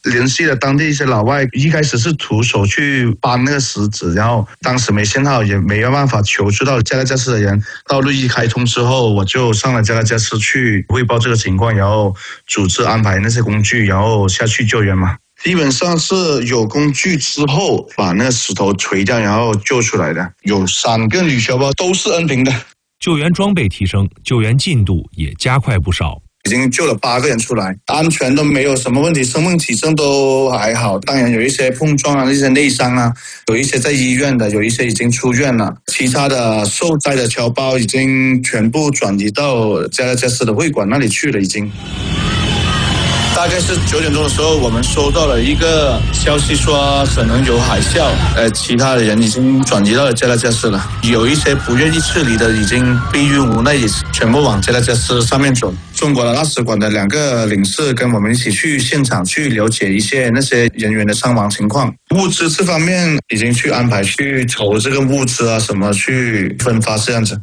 联系了当地一些老外，一开始是徒手去搬那个石子，然后当时没信号，也没有办法求助到加拉加斯的人。到路一开通之后，我就上了加拉加斯去汇报这个情况，然后组织安排那些工具，然后下去救援嘛。基本上是有工具之后把那个石头锤掉，然后救出来的。有3个女小宝都是恩平的。 救援装备提升，救援进度也加快不少。 已经救了8个人出来，安全都没有什么问题，生命体征都还好。当然有一些碰撞啊，一些内伤啊，有一些在医院的，有一些已经出院了。其他的受灾的侨胞已经全部转移到加拉加斯的会馆那里去了，已经。大概是9点钟的时候，我们收到了一个消息说可能有海啸，其他的人已经转移到了加拉加斯了。有一些不愿意撤离的，已经逼于无奈，全部往加拉加斯上面走。中国的大使馆的2个领事跟我们一起去现场去了解一些那些人员的伤亡情况。物资这方面已经去安排去筹这个物资啊，什么去分发这样子。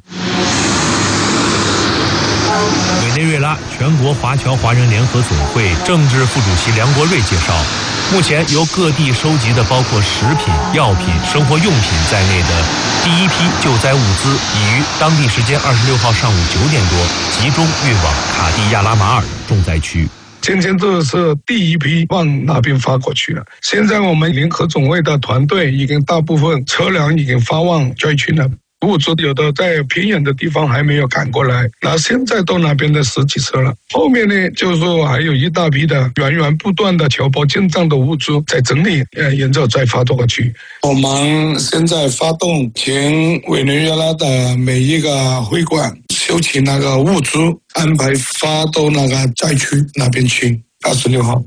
委内瑞拉全国华侨华人联合总会政治副主席梁国瑞介绍，目前由各地收集的包括食品、药品、生活用品在内的第一批救灾物资，已于当地时间26号上午9点多集中运往卡地亚拉马尔的重灾区。 今天这是第一批往那边发过去了。现在我们联合总会的团队已经大部分车辆已经发往灾区了。物资有的在偏远的地方还没有赶过来，那现在到那边的10几车了。后面呢，就是说还有一大批的源源不断的侨胞进账的物资在整理，然后再发过去。我们现在发动全委内瑞拉的每一个会馆收起那个物资，安排发到那个灾区那边去。26号。